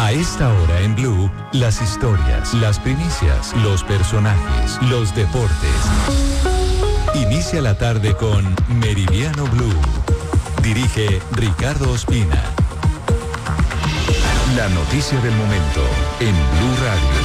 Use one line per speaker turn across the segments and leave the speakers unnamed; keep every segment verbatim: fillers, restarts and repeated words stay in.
A esta hora en Blue, las historias, las primicias, los personajes, los deportes. Inicia la tarde con Meridiano Blue. Dirige Ricardo Ospina. La noticia del momento en Blue Radio.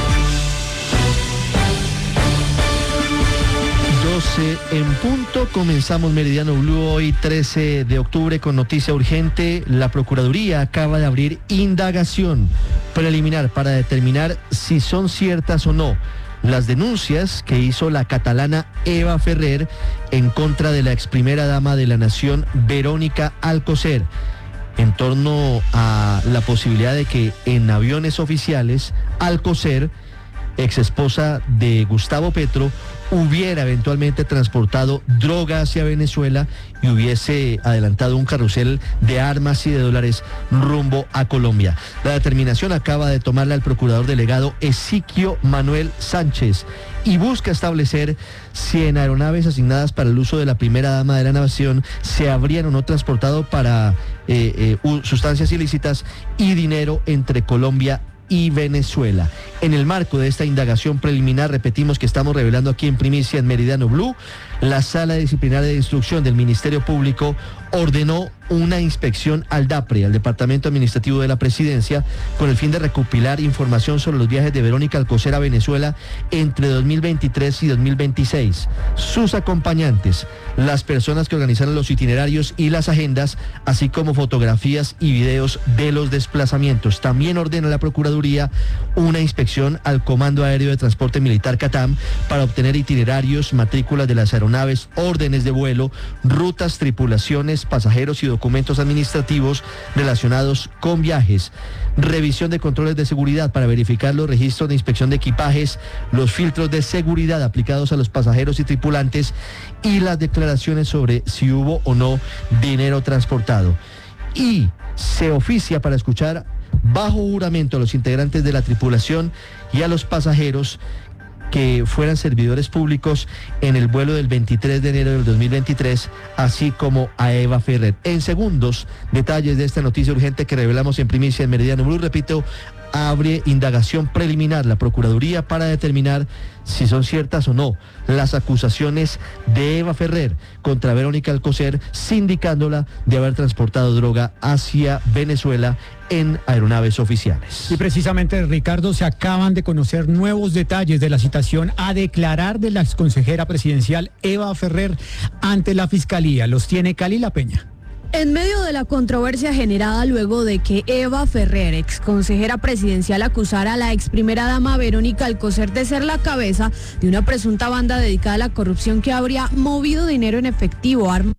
doce en punto, comenzamos Meridiano Blue hoy trece de octubre con noticia urgente. La Procuraduría acaba de abrir indagación preliminar para determinar si son ciertas o no las denuncias que hizo la catalana Eva Ferrer en contra de la ex primera dama de la nación, Verónica Alcocer, en torno a la posibilidad de que en aviones oficiales Alcocer, ex esposa de Gustavo Petro, hubiera eventualmente transportado droga hacia Venezuela y hubiese adelantado un carrusel de armas y de dólares rumbo a Colombia. La determinación acaba de tomarla el procurador delegado Ezequiel Manuel Sánchez y busca establecer si en aeronaves asignadas para el uso de la primera dama de la nación se habrían o no transportado para eh, eh, sustancias ilícitas y dinero entre Colombia y Venezuela. En el marco de esta indagación preliminar, repetimos que estamos revelando aquí en primicia en Meridiano Blue, la Sala Disciplinaria de Instrucción del Ministerio Público ordenó una inspección al DAPRE, al Departamento Administrativo de la Presidencia, con el fin de recopilar información sobre los viajes de Verónica Alcocer a Venezuela entre dos mil veintitrés y dos mil veintiséis, sus acompañantes, las personas que organizaron los itinerarios y las agendas, así como fotografías y videos de los desplazamientos. También ordena la Procuraduría una inspección al Comando Aéreo de Transporte Militar CATAM para obtener itinerarios, matrículas de las aeronaves, órdenes de vuelo, rutas, tripulaciones, pasajeros y documentos administrativos relacionados con viajes, revisión de controles de seguridad para verificar los registros de inspección de equipajes, los filtros de seguridad aplicados a los pasajeros y tripulantes y las declaraciones sobre si hubo o no dinero transportado. Y se oficia para escuchar bajo juramento a los integrantes de la tripulación y a los pasajeros que fueran servidores públicos en el vuelo del veintitrés de enero del dos mil veintitrés, así como a Eva Ferrer. En segundos, detalles de esta noticia urgente que revelamos en primicia en Meridiano Blue. Repito, abre indagación preliminar la Procuraduría para determinar si son ciertas o no las acusaciones de Eva Ferrer contra Verónica Alcocer, sindicándola de haber transportado droga hacia Venezuela en aeronaves oficiales.
Y precisamente, Ricardo, se acaban de conocer nuevos detalles de la citación a declarar de la exconsejera presidencial Eva Ferrer ante la Fiscalía. Los tiene Cali La Peña.
En medio de la controversia generada luego de que Eva Ferrer, ex consejera presidencial, acusara a la ex primera dama Verónica Alcocer de ser la cabeza de una presunta banda dedicada a la corrupción que habría movido dinero en efectivo, armas.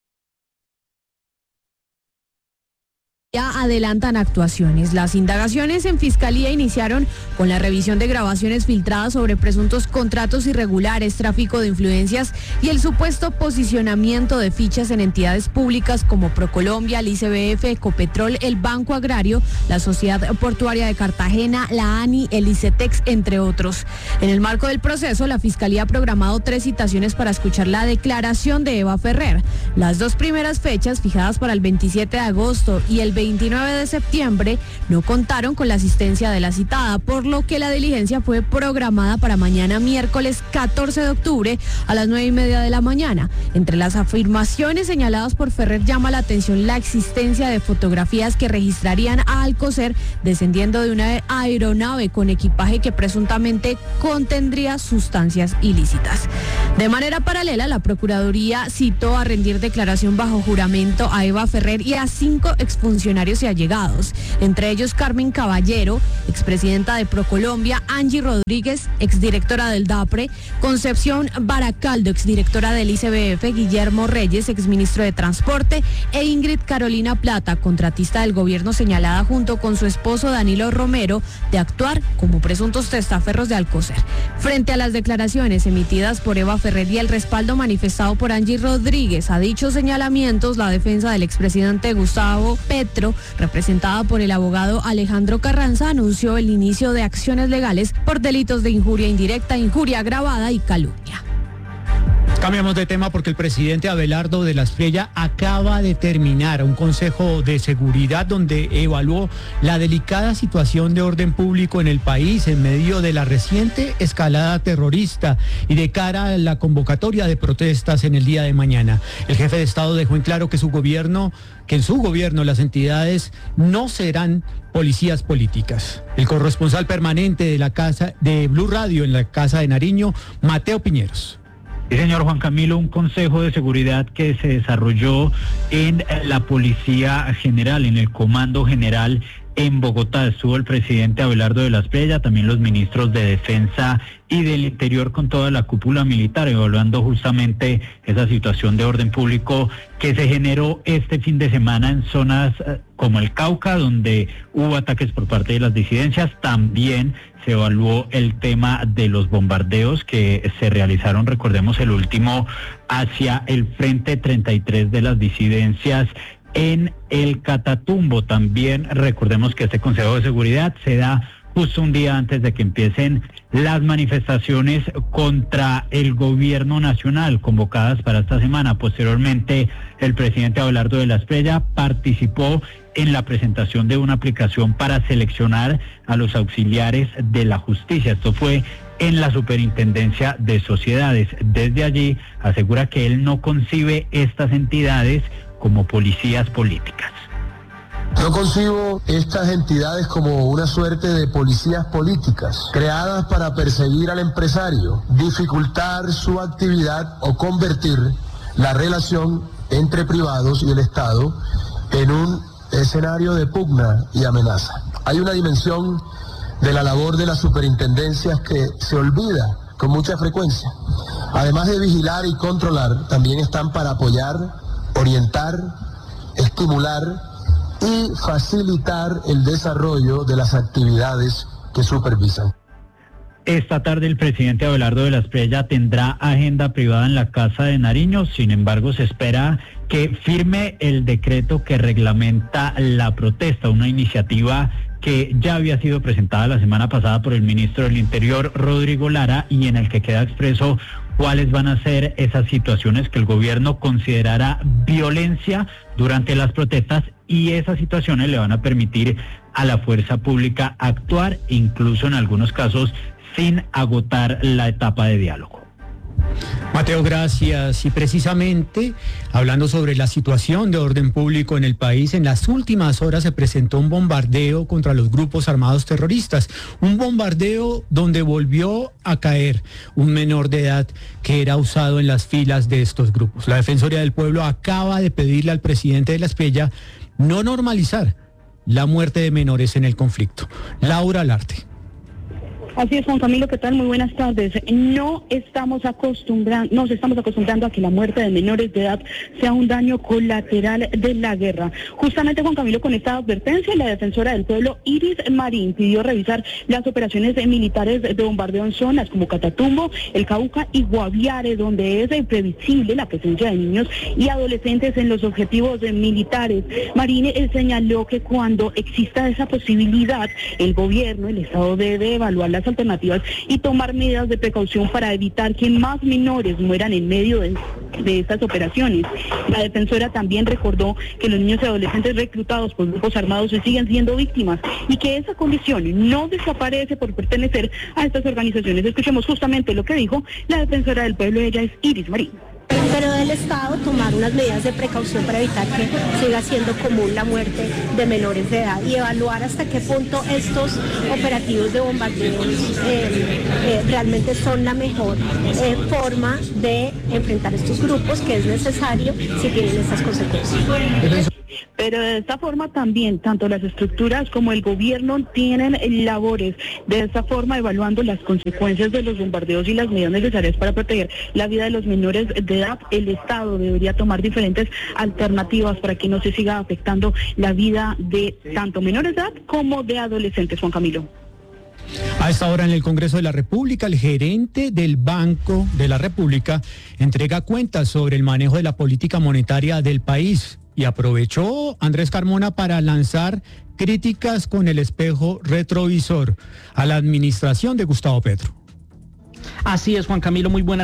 Ya adelantan actuaciones. Las indagaciones en Fiscalía iniciaron con la revisión de grabaciones filtradas sobre presuntos contratos irregulares, tráfico de influencias y el supuesto posicionamiento de fichas en entidades públicas como Procolombia, el I C B F, Ecopetrol, el Banco Agrario, la Sociedad Portuaria de Cartagena, la ANI, el ICETEX, entre otros. En el marco del proceso, la Fiscalía ha programado tres citaciones para escuchar la declaración de Eva Ferrer. Las dos primeras fechas, fijadas para el veintisiete de agosto y el veintinueve de septiembre, no contaron con la asistencia de la citada, por lo que la diligencia fue programada para mañana miércoles catorce de octubre a las nueve y media de la mañana. Entre las afirmaciones señaladas por Ferrer llama la atención la existencia de fotografías que registrarían a Alcocer descendiendo de una aeronave con equipaje que presuntamente contendría sustancias ilícitas. De manera paralela, la Procuraduría citó a rendir declaración bajo juramento a Eva Ferrer y a cinco exfuncionarios y allegados, entre ellos Carmen Caballero, expresidenta de Procolombia, Angie Rodríguez, exdirectora del DAPRE, Concepción Baracaldo, exdirectora del I C B F, Guillermo Reyes, exministro de Transporte, e Ingrid Carolina Plata, contratista del gobierno, señalada junto con su esposo Danilo Romero de actuar como presuntos testaferros de Alcocer. Frente a las declaraciones emitidas por Eva Ferrer y el respaldo manifestado por Angie Rodríguez a dichos señalamientos, la defensa del expresidente Gustavo Petro, representada por el abogado Alejandro Carranza, anunció el inicio de acciones legales por delitos de injuria indirecta, injuria agravada y calumnia.
Cambiamos de tema porque el presidente Abelardo de la Espriella acaba de terminar un consejo de seguridad donde evaluó la delicada situación de orden público en el país en medio de la reciente escalada terrorista y de cara a la convocatoria de protestas en el día de mañana. El jefe de Estado dejó en claro que su gobierno, que en su gobierno las entidades no serán policías políticas. El corresponsal permanente de la casa de Blue Radio en la Casa de Nariño, Mateo Piñeros.
Sí, señor Juan Camilo, un consejo de seguridad que se desarrolló en la Policía General, en el Comando General en Bogotá. Estuvo el presidente Abelardo de la Espriella, también los ministros de Defensa y del Interior con toda la cúpula militar, evaluando justamente esa situación de orden público que se generó este fin de semana en zonas como el Cauca, donde hubo ataques por parte de las disidencias. También se evaluó el tema de los bombardeos que se realizaron, recordemos el último, hacia el Frente treinta y tres de las disidencias en el Catatumbo. También recordemos que este Consejo de Seguridad se da justo un día antes de que empiecen las manifestaciones contra el gobierno nacional convocadas para esta semana. Posteriormente, el presidente Abelardo de la Espriella participó en la presentación de una aplicación para seleccionar a los auxiliares de la justicia. Esto fue en la Superintendencia de Sociedades. Desde allí asegura que él no concibe estas entidades como policías políticas.
No concibo estas entidades como una suerte de policías políticas, creadas para perseguir al empresario, dificultar su actividad o convertir la relación entre privados y el Estado en un escenario de pugna y amenaza. Hay una dimensión de la labor de las superintendencias que se olvida con mucha frecuencia. Además de vigilar y controlar, también están para apoyar, orientar, estimular y facilitar el desarrollo de las actividades que supervisan.
Esta tarde el presidente Abelardo de la Espriella tendrá agenda privada en la Casa de Nariño. Sin embargo, se espera que firme el decreto que reglamenta la protesta, una iniciativa que ya había sido presentada la semana pasada por el ministro del Interior, Rodrigo Lara, y en el que queda expreso cuáles van a ser esas situaciones que el gobierno considerará violencia durante las protestas, y esas situaciones le van a permitir a la fuerza pública actuar, incluso en algunos casos sin agotar la etapa de diálogo.
Mateo, gracias. Y precisamente, hablando sobre la situación de orden público en el país, en las últimas horas se presentó un bombardeo contra los grupos armados terroristas. Un bombardeo donde volvió a caer un menor de edad que era usado en las filas de estos grupos. La Defensoría del Pueblo acaba de pedirle al presidente de la Espriella no normalizar la muerte de menores en el conflicto. Laura Larte.
Así es, Juan Camilo, ¿qué tal? Muy buenas tardes. No estamos acostumbrando, nos estamos acostumbrando a que la muerte de menores de edad sea un daño colateral de la guerra. Justamente, Juan Camilo, con esta advertencia, la defensora del pueblo, Iris Marín, pidió revisar las operaciones militares de bombardeo en zonas como Catatumbo, El Cauca y Guaviare, donde es previsible la presencia de niños y adolescentes en los objetivos militares. Marín señaló que cuando exista esa posibilidad, el gobierno, el Estado debe evaluar las alternativas y tomar medidas de precaución para evitar que más menores mueran en medio de, de estas operaciones. La defensora también recordó que los niños y adolescentes reclutados por grupos armados siguen siendo víctimas y que esa condición no desaparece por pertenecer a estas organizaciones. Escuchemos justamente lo que dijo la defensora del pueblo, ella es Iris Marín.
Pero del Estado tomar unas medidas de precaución para evitar que siga siendo común la muerte de menores de edad y evaluar hasta qué punto estos operativos de bombardeo eh, eh, realmente son la mejor eh, forma de enfrentar estos grupos, que es necesario si tienen estas consecuencias.
Pero de esta forma también, tanto las estructuras como el gobierno tienen labores, de esta forma evaluando las consecuencias de los bombardeos y las medidas necesarias para proteger la vida de los menores de edad. El Estado debería tomar diferentes alternativas para que no se siga afectando la vida de tanto menores de edad como de adolescentes, Juan Camilo.
A esta hora en el Congreso de la República, el gerente del Banco de la República entrega cuentas sobre el manejo de la política monetaria del país. Y aprovechó Andrés Carmona para lanzar críticas con el espejo retrovisor a la administración de Gustavo Petro.
Así es, Juan Camilo, muy buenas